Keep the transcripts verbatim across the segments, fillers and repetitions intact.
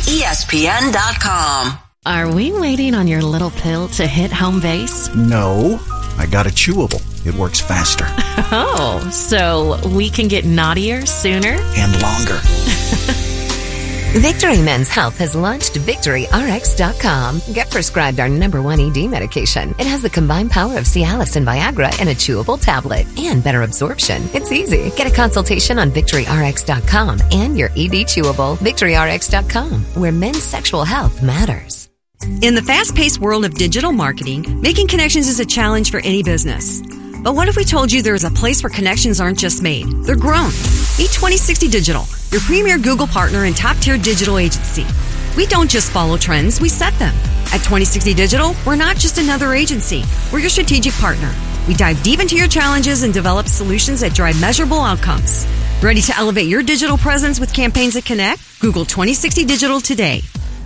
E S P N dot com. Are we waiting on your little pill to hit home base? No, I got a chewable. It works faster. Oh, so we can get naughtier sooner? And longer. Victory Men's Health has launched Victory R X dot com. Get prescribed our number one E D medication. It has the combined power of Cialis and Viagra in a chewable tablet and better absorption. It's easy. Get a consultation on Victory R X dot com and your E D chewable. Victory R X dot com, where men's sexual health matters. In the fast-paced world of digital marketing, making connections is a challenge for any business. But what if we told you there is a place where connections aren't just made, they're grown? Meet twenty sixty Digital, your premier Google partner and top-tier digital agency. We don't just follow trends, we set them. At twenty sixty Digital, we're not just another agency. We're your strategic partner. We dive deep into your challenges and develop solutions that drive measurable outcomes. Ready to elevate your digital presence with campaigns that connect? Google twenty sixty Digital today.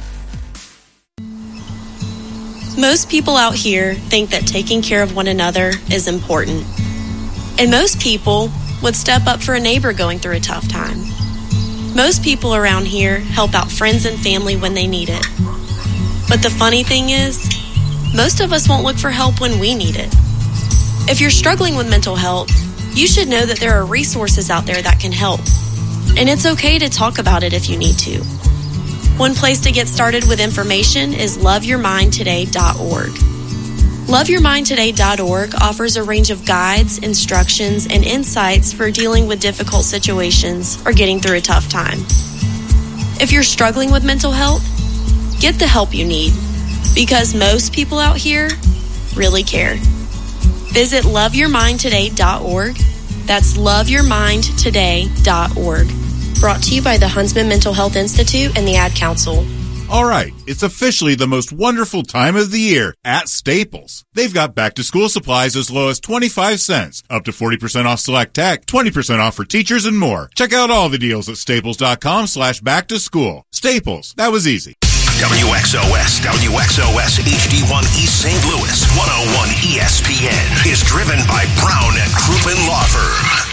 Most people out here think that taking care of one another is important. And most people would step up for a neighbor going through a tough time. Most people around here help out friends and family when they need it. But the funny thing is, most of us won't look for help when we need it. If you're struggling with mental health, you should know that there are resources out there that can help. And it's okay to talk about it if you need to. One place to get started with information is love your mind today dot org. love your mind today dot org offers a range of guides, instructions, and insights for dealing with difficult situations or getting through a tough time. If you're struggling with mental health, get the help you need, because most people out here really care. Visit love your mind today dot org. That's love your mind today dot org. Brought to you by the Huntsman Mental Health Institute and the Ad Council. All right, it's officially the most wonderful time of the year at Staples. They've got back-to-school supplies as low as twenty-five cents, up to forty percent off select tech, twenty percent off for teachers, and more. Check out all the deals at staples.com slash back-to-school. Staples, that was easy. W X O S, W X O S H D one East Saint Louis, one oh one E S P N is driven by Brown and Crouppen Law Firm.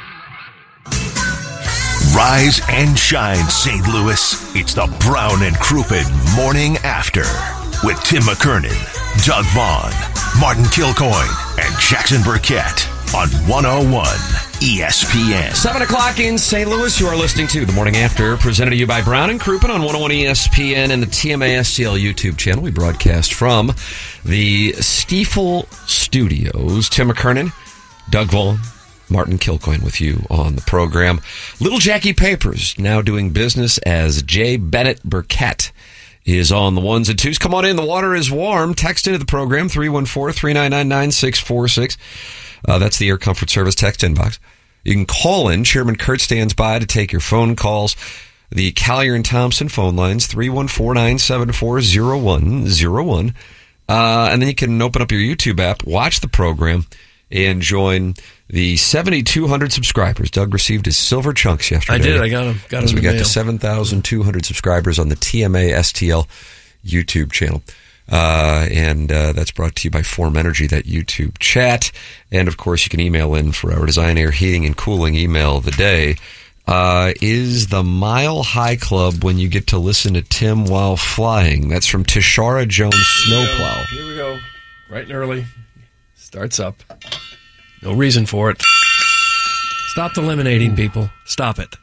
Rise and shine, Saint Louis. It's the Brown and Crouppen Morning After with Tim McKernan, Doug Vaughn, Martin Kilcoyne, and Jackson Burkett on one oh one E S P N. seven o'clock in Saint Louis. You are listening to The Morning After, presented to you by Brown and Crouppen on one oh one E S P N and the T M A S T L YouTube channel. We broadcast from the Stiefel Studios. Tim McKernan, Doug Vaughn, Martin Kilcoyne with you on the program. Little Jackie Papers now doing business as J. Bennett Burkett is on the ones and twos. Come on in. The water is warm. Text into the program, three one four, three nine nine, nine six four six. Uh, that's the Air Comfort Service text inbox. You can call in. Chairman Kurt stands by to take your phone calls. The Collier and Thompson phone lines, three one four, nine seven four, zero one zero one. Uh, and then you can open up your YouTube app, watch the program, and join the seventy-two hundred subscribers. Doug received his silver chunks yesterday. I did. I got them. Got them. As we in got the to mail. seven thousand two hundred subscribers on the T M A S T L YouTube channel. Uh, and uh, that's brought to you by Form Energy, that YouTube chat. And, of course, you can email in for our Design Air Heating and Cooling email of the day. Uh, is the Mile High Club when you get to listen to Tim while flying? That's from Tishara Jones Snowplow. Here we go. Bright and early. Starts up. No reason for it. Stop eliminating people. Stop it.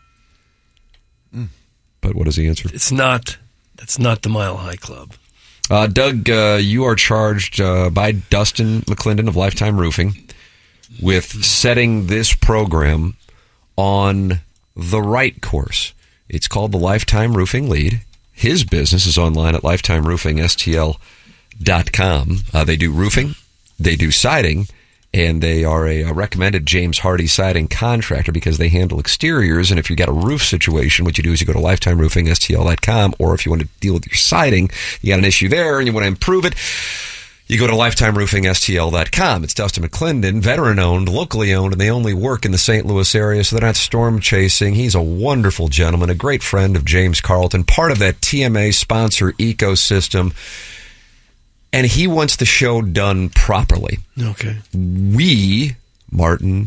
But what is the answer? It's not. That's not the Mile High Club. Uh, Doug, uh, you are charged uh, by Dustin McClendon of Lifetime Roofing with setting this program on the right course. It's called the Lifetime Roofing Lead. His business is online at lifetime roofing S T L dot com. Uh, they do roofing, they do siding, and they are a, a recommended James Hardy siding contractor because they handle exteriors. And if you got a roof situation, what you do is you go to lifetime roofing S T L dot com, or if you want to deal with your siding, you got an issue there and you want to improve it, you go to lifetime roofing S T L dot com. It's Dustin McClendon, veteran-owned, locally owned, and they only work in the Saint Louis area, so they're not storm chasing. He's a wonderful gentleman, a great friend of James Carlton, part of that T M A sponsor ecosystem. And he wants the show done properly. Okay. We, Martin,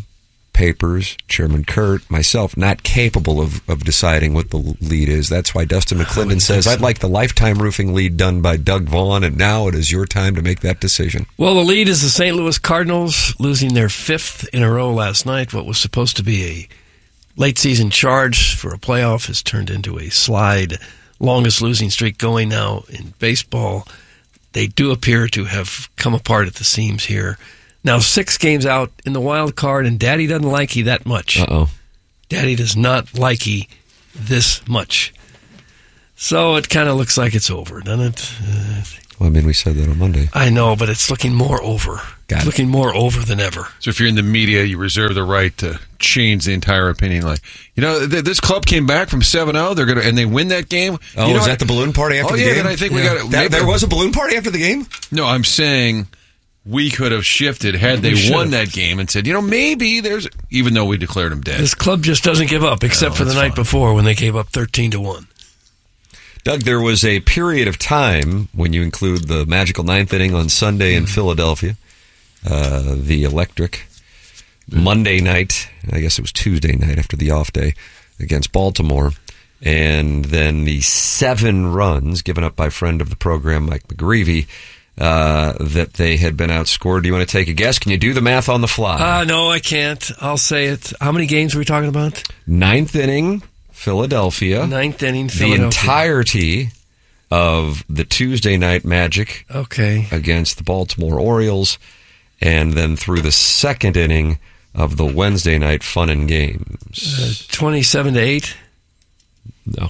Papers, Chairman Kurt, myself, not capable of, of deciding what the lead is. That's why Dustin McClendon says, so. I'd like the Lifetime Roofing lead done by Doug Vaughn, and now it is your time to make that decision. Well, the lead is the Saint Louis Cardinals, losing their fifth in a row last night. What was supposed to be a late-season charge for a playoff has turned into a slide. Longest losing streak going now in baseball. They do appear to have come apart at the seams here. Now, six games out in the wild card, and Daddy doesn't like he that much. Uh-oh. Daddy does not like he this much. So it kind of looks like it's over, doesn't it? Uh, well, I mean, we said that on Monday. I know, but it's looking more over. Got it's it. looking more over than ever. So if you're in the media, you reserve the right to change the entire opinion. Like, you know, th- this club came back from seven oh, they're gonna and they win that game. Oh, you know was what? that the balloon party after oh, the yeah, game? Then I think yeah. we got that, There was a balloon party after the game? No, I'm saying we could have shifted had they We won should've. that game and said, you know, maybe there's, even though we declared them dead. This club just doesn't give up, except No, for the that's night fine. before when they gave up thirteen to one. Doug, there was a period of time when you include the magical ninth inning on Sunday in Philadelphia, uh, the electric Monday night, I guess it was Tuesday night after the off day against Baltimore, and then the seven runs given up by friend of the program, Mike McGreevy, uh, that they had been outscored. Do you want to take a guess? Can you do the math on the fly? Uh, no, I can't. I'll say it. How many games are we talking about? Ninth inning, Philadelphia. Ninth inning, The Philadelphia. entirety of the Tuesday night Magic Okay. against the Baltimore Orioles, and then through the second inning of the Wednesday night Fun and Games. Uh, twenty-seven to eight. No.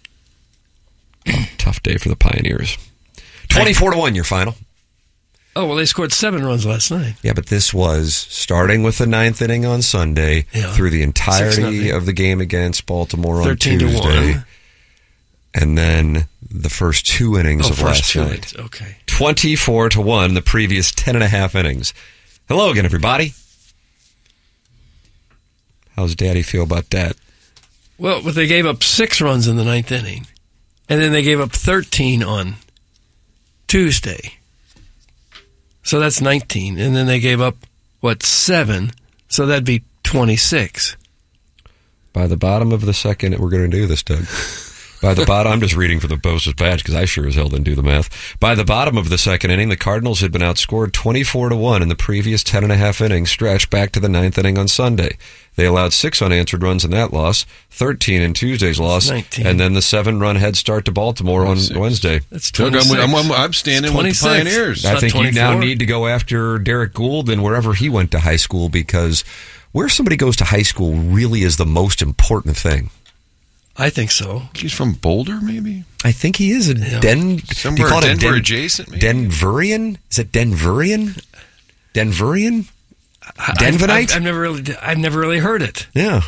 Tough day for the Pioneers. twenty-four to one, your final. Oh, well, they scored seven runs last night. Yeah, but this was starting with the ninth inning on Sunday Yeah. through the entirety six nothing. of the game against Baltimore on thirteen to Tuesday. one. And then the first two innings Oh, of first last two night. innings. Okay. twenty-four to one, the previous ten and a half innings. Hello again, everybody. How's Daddy feel about that? Well, but they gave up six runs in the ninth inning, and then they gave up thirteen on Tuesday. So that's nineteen. And then they gave up, what, seven? So that'd be twenty-six. By the bottom of the second, we're going to do this, Doug. By the bottom, I'm just reading from the Post-Dispatch because I sure as hell didn't do the math. By the bottom of the second inning, the Cardinals had been outscored twenty-four to one in the previous ten and a half innings stretch back to the ninth inning on Sunday. They allowed six unanswered runs in that loss, thirteen in Tuesday's loss, nineteen. and then the seven-run head start to Baltimore on Wednesday. That's Doug, twenty-six. I'm, I'm, I'm standing with the Pioneers. I think you now twenty-four. need to go after Derek Gould and wherever he went to high school, because where somebody goes to high school really is the most important thing. I think so. He's from Boulder, maybe? I think he is a Yeah. Den. Somewhere do you call it a Denver Den- adjacent, maybe? Denverian? Is it Denverian? Denverian? Denvanite? I've, I've, I've never really, I've never really heard it. Yeah.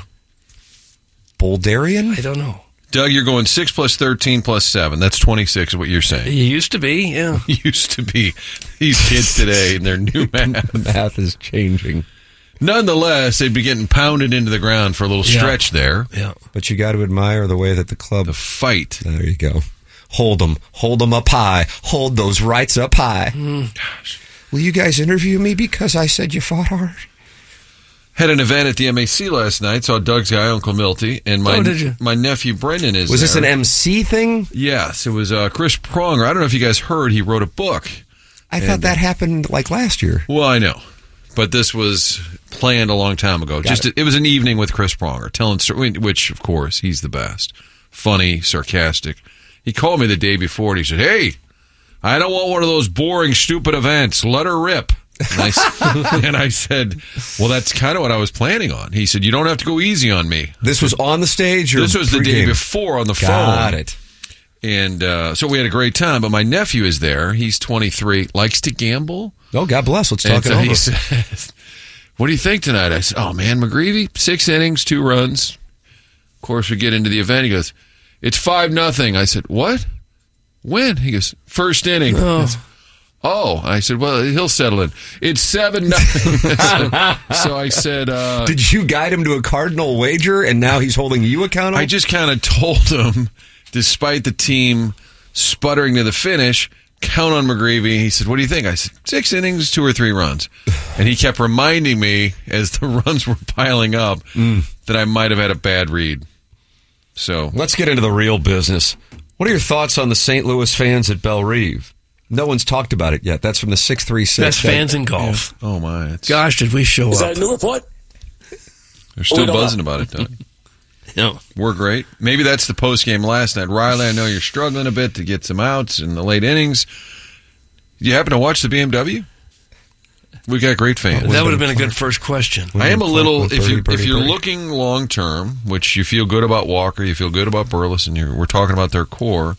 Boulderian? I don't know. Doug, you're going six plus thirteen plus seven. That's twenty-six is what you're It saying. used to be, yeah. Used to be these kids today and their new math. Math is changing. Nonetheless, they'd be getting pounded into the ground for a little Yeah. stretch there. Yeah. But you got to admire the way that the club... The fight. There you go. Hold them. Hold them up high. Hold those rights up high. Gosh. Will you guys interview me because I said you fought hard? Had an event at the M A C last night. Saw Doug's guy, Uncle Milty, and my Oh, did you? my nephew Brendan is Was this there. an M C thing? Yes, it was uh, Chris Pronger. I don't know if you guys heard. He wrote a book. I thought And- that happened like last year. Well, I know, but this was planned a long time ago. Got Just it. it. was an evening with Chris Pronger, telling story, which of course he's the best, funny, sarcastic. He called me the day before and he said, "Hey, I don't want one of those boring, stupid events. Let her rip." And I, s- and I said, "Well, that's kind of what I was planning on." He said, "You don't have to go easy on me." This was on the stage? Or This was the day pregame? before on the phone. Got it. And uh, so we had a great time. But my nephew is there. He's twenty-three, likes to gamble. Oh, God bless. Let's And talk it so over. he says, "What do you think tonight?" I said, "Oh, man, McGreevy, six innings, two runs." Of course, we get into the event. He goes, "It's five nothing." I said, "What? When?" He goes, "First inning." Oh. I said, "Oh," I said, "Well, he'll settle in." It's seven nothing. So I said, uh, Did you guide him to a Cardinal wager, and now he's holding you accountable? I just kind of told him, despite the team sputtering to the finish, count on McGreevy. He said, what do you think? I said, six innings, two or three runs. And he kept reminding me as the runs were piling up mm. that I might have had a bad read. So let's get into the real business. What are your thoughts on the Saint Louis fans at Belle Reve? No one's talked about it yet. That's from the six three six. Best fans in golf. Yeah. Oh, my. It's... Gosh, did we show Is up. Is that a new report? They're still buzzing about it, Doug. No. We're great. Maybe that's the post-game last night. Riley, I know you're struggling a bit to get some outs in the late innings. Did you happen to watch the B M W? We got great fans. That would have been a good first question. I am a little, if, you, if you're looking long-term, which you feel good about Walker, you feel good about Burleson, you're, we're talking about their core.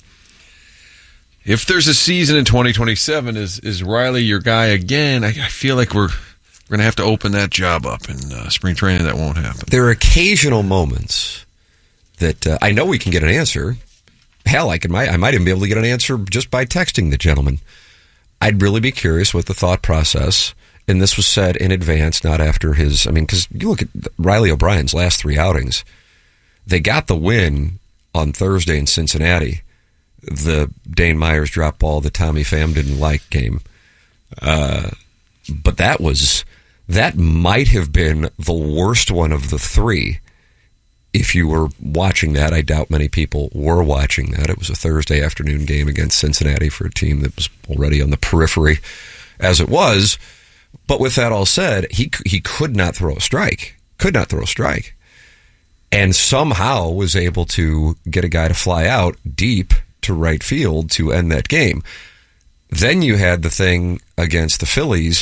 If there's a season in twenty twenty-seven, is is Riley your guy again? I, I feel like we're we're going to have to open that job up in uh, spring training. That won't happen. There are occasional moments that uh, I know we can get an answer. Hell, I can might I might even be able to get an answer just by texting the gentleman. I'd really be curious what the thought process, and this was said in advance, not after his. I mean, because you look at Riley O'Brien's last three outings, they got the win on Thursday in Cincinnati. The Dane Myers drop ball that Tommy Pham didn't like game. Uh, but that was, that might have been the worst one of the three. If you were watching that, I doubt many people were watching that. It was a Thursday afternoon game against Cincinnati for a team that was already on the periphery as it was. But with that all said, he he could not throw a strike. Could not throw a strike. And somehow was able to get a guy to fly out deep to right field to end that game. Then you had the thing against the Phillies,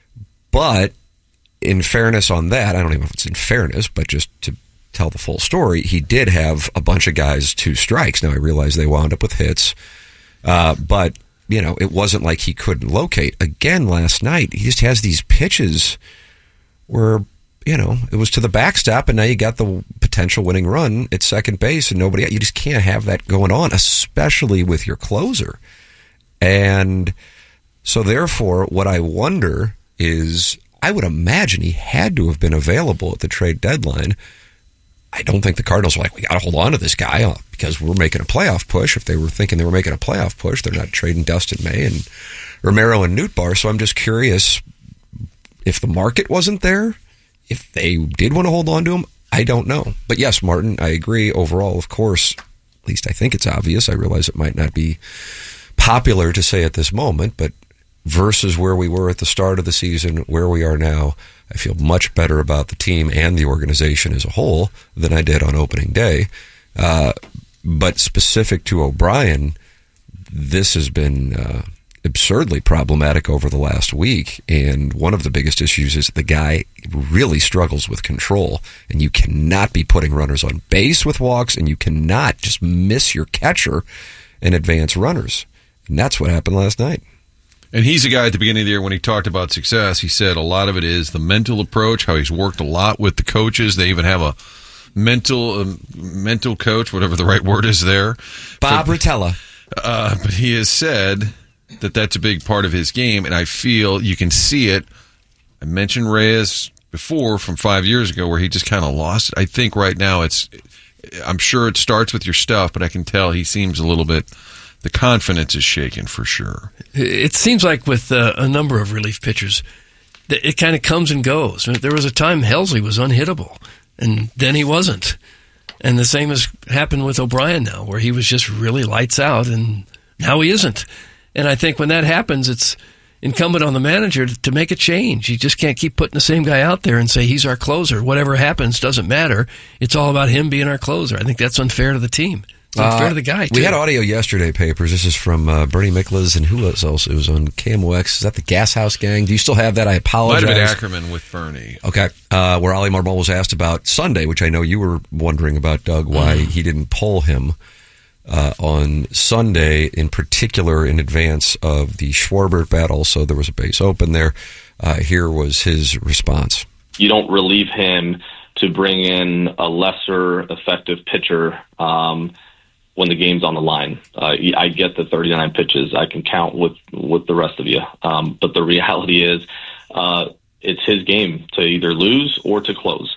but in fairness on that, I don't even know if it's in fairness, but just to tell the full story, he did have a bunch of guys two strikes. Now I realize they wound up with hits, uh, but you know, it wasn't like he couldn't locate. Again, last night, he just has these pitches where, you know, it was to the backstop, and now you got the potential winning run at second base, and nobody, you just can't have that going on, especially with your closer. And so, therefore, what I wonder is, I would imagine he had to have been available at the trade deadline. I don't think the Cardinals were like, we got to hold on to this guy because we're making a playoff push. If they were thinking they were making a playoff push, they're not trading Dustin May and Romero and Nootbaar. So I'm just curious if the market wasn't there, if they did want to hold on to him, I don't know. But yes, Martin, I agree overall, of course, at least I think it's obvious. I realize it might not be popular to say at this moment, but versus where we were at the start of the season, where we are now, I feel much better about the team and the organization as a whole than I did on opening day. Uh, but specific to O'Brien, this has been uh, absurdly problematic over the last week, and one of the biggest issues is the guy really struggles with control, and you cannot be putting runners on base with walks, and you cannot just miss your catcher and advance runners. And that's what happened last night. And he's a guy at the beginning of the year when he talked about success, he said a lot of it is the mental approach, how he's worked a lot with the coaches. They even have a mental um, mental coach, whatever the right word is there. Bob but, Rotella. Uh, but he has said that that's a big part of his game, and I feel you can see it. I mentioned Reyes before from five years ago where he just kind of lost it. I think right now it's, I'm sure it starts with your stuff, but I can tell he seems a little bit, the confidence is shaken for sure. It seems like with uh, a number of relief pitchers, that it kind of comes and goes. There was a time Helsley was unhittable, and then he wasn't. And the same has happened with O'Brien now, where he was just really lights out, and now he isn't. And I think when that happens, it's incumbent on the manager to make a change. You just can't keep putting the same guy out there and say he's our closer. Whatever happens doesn't matter. It's all about him being our closer. I think that's unfair to the team. It's unfair uh, to the guy, too. We had audio yesterday, Papers. This is from uh, Bernie Miklas, and who else? It was on K M O X. Is that the Gas House Gang? Do you still have that? I apologize. Might have been Ackerman with Bernie. Okay. Uh, where Ollie Marmol was asked about Sunday, which I know you were wondering about, Doug, why mm. he didn't pull him uh, on Sunday, in particular in advance of the Schwarber bat. Also, there was a base open there. Uh, here was his response. You don't relieve him to bring in a lesser effective pitcher um, when the game's on the line. Uh, I get the thirty-nine pitches. I can count with, with the rest of you. Um, but the reality is uh, it's his game to either lose or to close.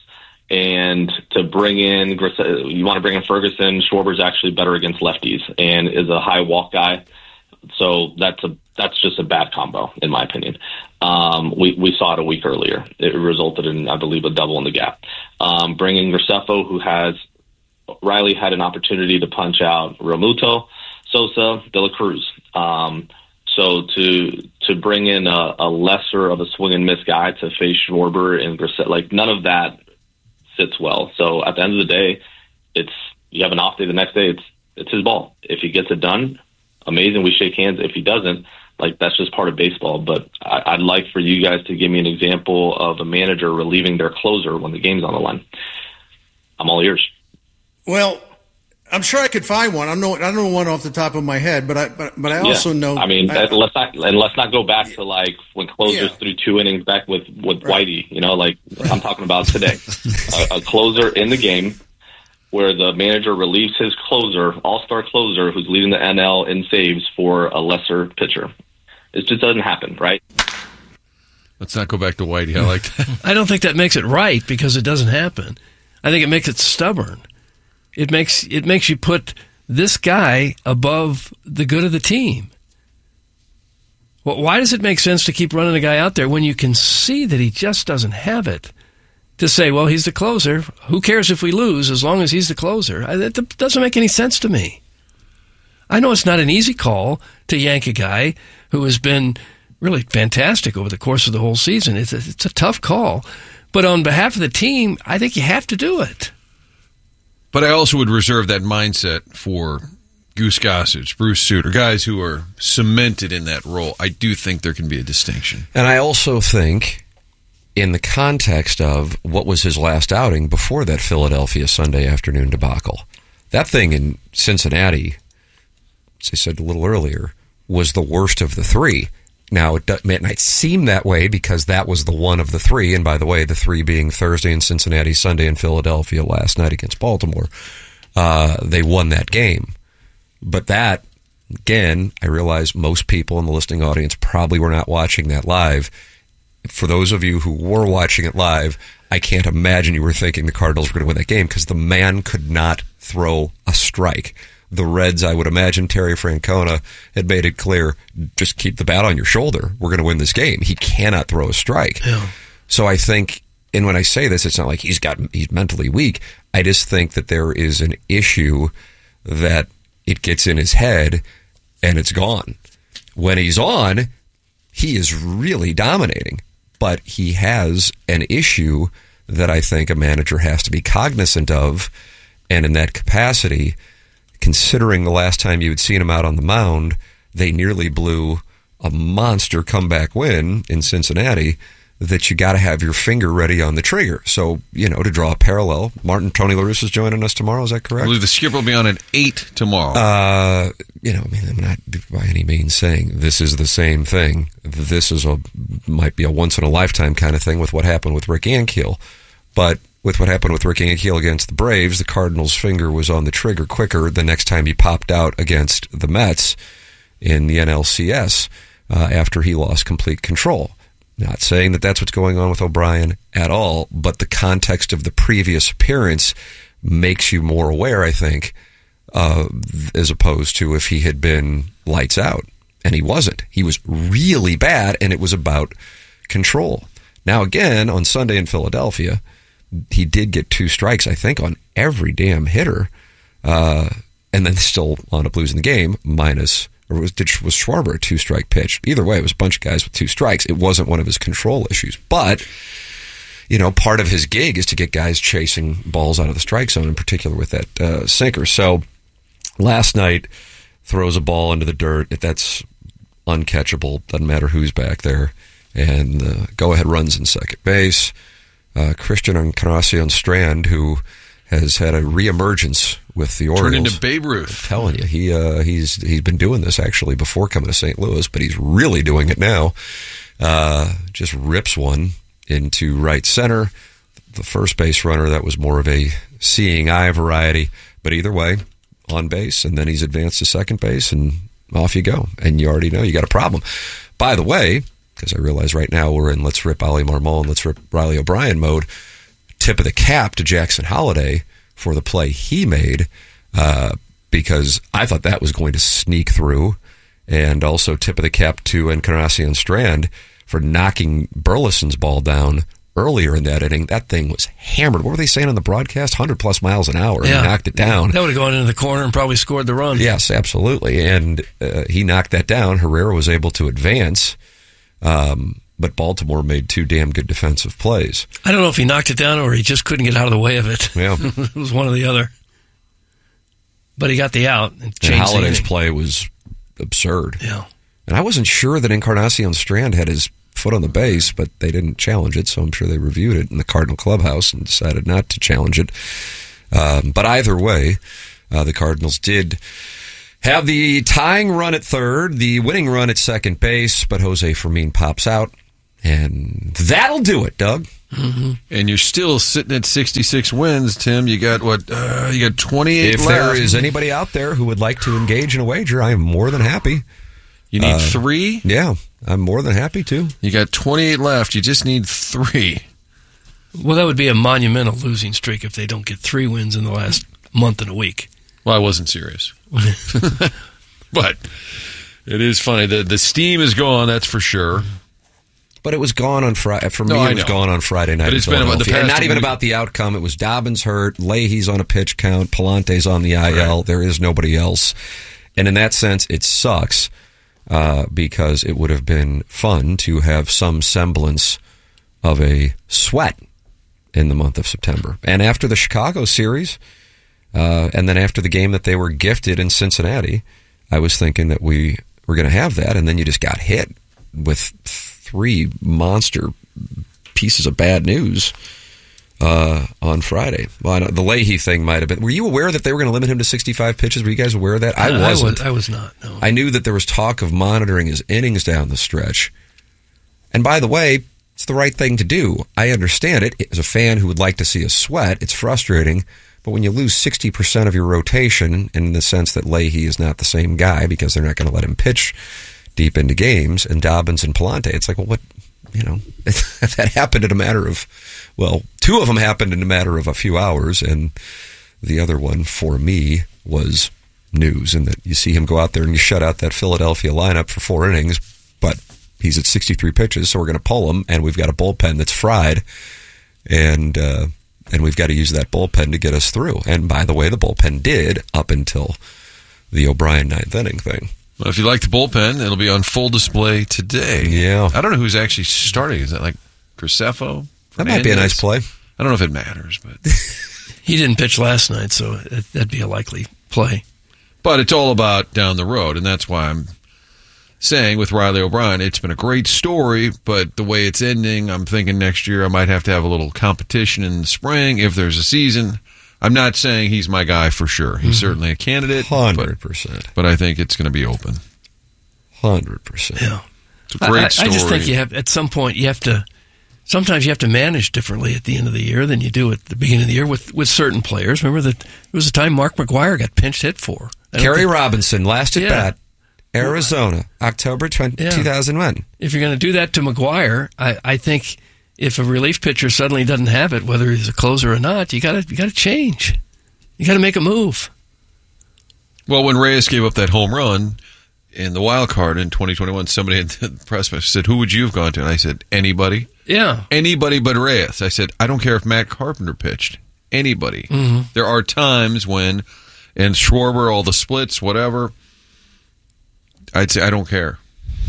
And to bring in, you want to bring in Ferguson, Schwarber's actually better against lefties and is a high walk guy. so that's a that's just a bad combo, in my opinion. Um, we, we saw it a week earlier. It resulted in, I believe, a double in the gap. Um, bringing Graceffo, who has Riley had an opportunity to punch out Realmuto, Sosa, De La Cruz. Um, so to to bring in a, a lesser of a swing and miss guy to face Schwarber and Graceffo, like none of that sits well. So at the end of the day, it's you have an off day the next day. It's it's his ball. If he gets it done, amazing. We shake hands. If he doesn't, like that's just part of baseball. But I, I'd like for you guys to give me an example of a manager relieving their closer when the game's on the line. I'm all ears. Well, I'm sure I could find one. I'm no, I don't know one off the top of my head, but I but, but I also yeah. know. I mean, I, let's not and let's not go back to like when closers Yeah. threw two innings back with with Right. Whitey. You know, like I'm talking about today, a, a closer in the game where the manager relieves his closer, all-star closer, who's leading the N L in saves for a lesser pitcher. It just doesn't happen, right? Let's not go back to Whitey. I like that. I don't think that makes it right because it doesn't happen. I think it makes it stubborn. It makes it makes you put this guy above the good of the team. Well, why does it make sense to keep running a guy out there when you can see that he just doesn't have it? To say, well, he's the closer. Who cares if we lose as long as he's the closer? I, that doesn't make any sense to me. I know it's not an easy call to yank a guy who has been really fantastic over the course of the whole season. It's a, it's a tough call. But on behalf of the team, I think you have to do it. But I also would reserve that mindset for Goose Gossage, Bruce Sutter, guys who are cemented in that role. I do think there can be a distinction. And I also think, in the context of what was his last outing before that Philadelphia Sunday afternoon debacle, that thing in Cincinnati, as I said a little earlier, was the worst of the three. Now, it might seem that way because that was the one of the three, and by the way, the three being Thursday in Cincinnati, Sunday in Philadelphia, last night against Baltimore. Uh, they won that game. But that, again, I realize most people in the listening audience probably were not watching that live. For those of you who were watching it live, I can't imagine you were thinking the Cardinals were going to win that game because the man could not throw a strike. The Reds, I would imagine, Terry Francona had made it clear, just keep the bat on your shoulder. We're going to win this game. He cannot throw a strike. Yeah. So I think, and when I say this, it's not like he's got he's mentally weak. I just think that there is an issue that it gets in his head and it's gone. When he's on, he is really dominating. But he has an issue that I think a manager has to be cognizant of. And in that capacity, considering the last time you had seen him out on the mound, they nearly blew a monster comeback win in Cincinnati, that you got to have your finger ready on the trigger. So, you know, to draw a parallel, Martin Tony La Russa is joining us tomorrow. Is that correct? I believe the skipper will be on at eight tomorrow. Uh, you know, I mean, I'm not by any means saying this is the same thing. This is a might be a once in a lifetime kind of thing with what happened with Rick Ankiel, but with what happened with Rick Ankiel against the Braves, the Cardinals' finger was on the trigger quicker the next time he popped out against the Mets in the N L C S uh, after he lost complete control. Not saying that that's what's going on with O'Brien at all, but the context of the previous appearance makes you more aware, I think, uh, as opposed to if he had been lights out. And he wasn't. He was really bad, and it was about control. Now, again, on Sunday in Philadelphia, he did get two strikes, I think, on every damn hitter, uh, and then still wound up losing the game, minus... Or was, did, was Schwarber a two-strike pitch? Either way, it was a bunch of guys with two strikes. It wasn't one of his control issues. But, you know, part of his gig is to get guys chasing balls out of the strike zone, in particular with that uh, sinker. So last night, throws a ball into the dirt. That's uncatchable. Doesn't matter who's back there. And uh, go-ahead runs in second base. Uh, Christian Encarnacion Strand, who has had a reemergence with the Orioles. Turned into Babe Ruth. I'm telling you, he uh, he's he's been doing this actually before coming to Saint Louis, but he's really doing it now. Uh, just rips one into right center. The first base runner, that was more of a seeing eye variety, but either way, on base, and then he's advanced to second base, and off you go. And you already know you got a problem. By the way, because I realize right now we're in let's rip Ali Marmol and let's rip Riley O'Brien mode, tip of the cap to Jackson Holliday for the play he made, uh, because I thought that was going to sneak through And also tip of the cap to Encarnacion Strand for knocking Burleson's ball down earlier in that inning. That thing was hammered. What were they saying on the broadcast? one hundred plus miles an hour. Yeah. He knocked it down. That would have gone into the corner and probably scored the run. Yes, absolutely. And uh, he knocked that down. Herrera was able to advance. Um, but Baltimore made two damn good defensive plays. I don't know if he knocked it down or he just couldn't get out of the way of it. Yeah. It was one or the other. But he got the out and changed and Holiday's the inning. play was absurd. Yeah. And I wasn't sure that Encarnacion Strand had his foot on the base, but they didn't challenge it, so I'm sure they reviewed it in the Cardinal clubhouse and decided not to challenge it. Um, but either way, uh, the Cardinals did have the tying run at third, the winning run at second base, but Jose Fermin pops out, and that'll do it, Doug. Mm-hmm. And you're still sitting at sixty-six wins, Tim. You got what? Uh, you got twenty-eight If left. there is anybody out there who would like to engage in a wager, I am more than happy. You need Uh, three? Yeah, I'm more than happy to. You got twenty-eight left. You just need three. Well, that would be a monumental losing streak if they don't get three wins in the last month and a week. Well, I wasn't serious. But it is funny. The the steam is gone, that's for sure. But it was gone on Friday. For me, No, I it was know. gone on Friday night. But it's in been about the Philadelphia. And past not even week. about the outcome. It was Dobbins hurt, Leahy's on a pitch count, Palante's on the I L. Right. There is nobody else. And in that sense, it sucks uh, because it would have been fun to have some semblance of a sweat in the month of September. And after the Chicago series, uh, and then after the game that they were gifted in Cincinnati, I was thinking that we were going to have that, and then you just got hit with three monster pieces of bad news uh, on Friday. Well, I know, the Leahy thing might have been. Were you aware that they were going to limit him to sixty-five pitches? Were you guys aware of that? I wasn't. I was, I was not, no. I knew that there was talk of monitoring his innings down the stretch. And by the way, it's the right thing to do. I understand it. As a fan who would like to see a sweat, it's frustrating. But when you lose sixty percent of your rotation, in the sense that Leahy is not the same guy because they're not going to let him pitch deep into games, and Dobbins and Palante, it's like, well, what, you know, that happened in a matter of, well, two of them happened in a matter of a few hours, and the other one, for me, was news, in that you see him go out there and you shut out that Philadelphia lineup for four innings, but he's at sixty-three pitches, so we're going to pull him, and we've got a bullpen that's fried, and uh, and we've got to use that bullpen to get us through. And by the way, the bullpen did up until the O'Brien ninth inning thing. Well, if you like the bullpen, it'll be on full display today. Yeah. I don't know who's actually starting. Is that like Graceffo? That might be a nice play. I don't know if it matters, but he didn't pitch last night, so it, that'd be a likely play. But it's all about down the road, and that's why I'm saying with Riley O'Brien, it's been a great story, but the way it's ending, I'm thinking next year I might have to have a little competition in the spring if there's a season. I'm not saying he's my guy for sure. He's mm-hmm. certainly a candidate. one hundred percent. But, but I think it's going to be open. one hundred percent. Yeah. It's a great I, story. I just think you have, at some point, you have to, sometimes you have to manage differently at the end of the year than you do at the beginning of the year with, with certain players. Remember that there was a time Mark McGwire got pinched hit for. Kerry think, Robinson, last at yeah. bat, Arizona, October twentieth, yeah. two thousand one. If you're going to do that to McGwire, I, I think if a relief pitcher suddenly doesn't have it, whether he's a closer or not, you got to you got to change. You got to make a move. Well, when Reyes gave up that home run in the wild card in twenty twenty-one, somebody in the press box said, "Who would you have gone to?" And I said, "Anybody." Yeah, anybody but Reyes. I said, "I don't care if Matt Carpenter pitched. Anybody." Mm-hmm. There are times when, and Schwarber, all the splits, whatever. I'd say I don't care.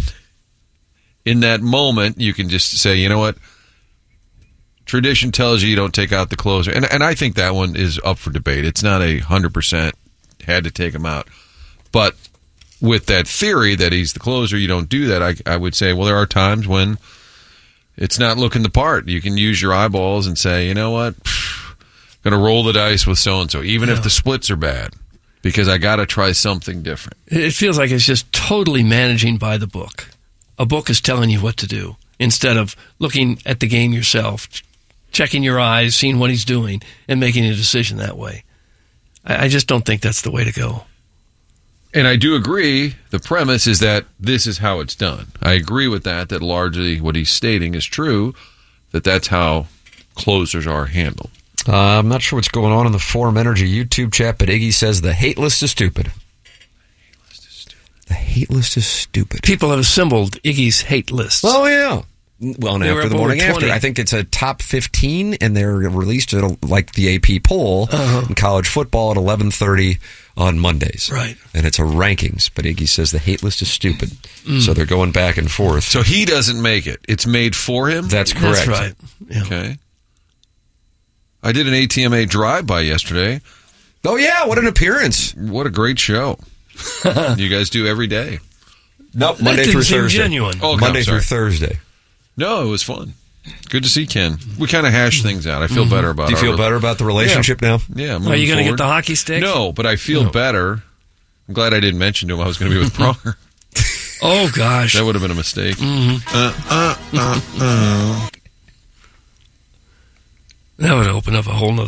In that moment, you can just say, you know what? Tradition tells you you don't take out the closer. And and I think that one is up for debate. It's not a one hundred percent had to take him out. But with that theory that he's the closer, you don't do that, I, I would say, well, there are times when it's not looking the part. You can use your eyeballs and say, you know what? I'm going to roll the dice with so-and-so, even yeah. if the splits are bad, because I got to try something different. It feels like it's just totally managing by the book. A book is telling you what to do instead of looking at the game yourself, checking your eyes, seeing what he's doing, and making a decision that way. I, I just don't think that's the way to go. And I do agree, the premise is that this is how it's done. I agree with that, that largely what he's stating is true, that that's how closers are handled. Uh, I'm not sure what's going on in the Forum Energy YouTube chat, but Iggy says the hate list is stupid. The hate list is stupid. The hate hate list is stupid. People have assembled Iggy's hate list. Oh, yeah. Well, and They were after the up morning over after, twenty. I think it's a top fifteen, and they're released at, like the A P poll Uh-huh. in college football at eleven thirty on Mondays. Right. And it's a rankings, but Iggy says the hate list is stupid. Mm. So they're going back and forth. So he doesn't make it. It's made for him? That's correct. That's right. Yeah. Okay. I did an A T M A drive-by yesterday. Oh, yeah. What an appearance. What a great show. You guys do every day. Nope. That Monday didn't through seem Thursday. genuine. Oh, okay, Monday I'm through sorry. Thursday. No, it was fun. Good to see Ken. We kind of hash things out. I feel better about it. Do you feel our- better about the relationship now? Yeah. Are moving you going to get forward. the hockey stick? No, but I feel No. better. I'm glad I didn't mention to him I was going to be with Pronger. Oh, gosh. That would have been a mistake. Mhm. Uh, uh, uh, uh. That would open up a whole nother